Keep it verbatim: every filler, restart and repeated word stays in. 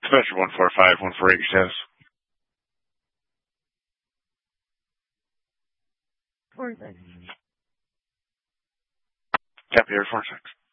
Special one four five, one four eight status. Four six. Copy, Air four six.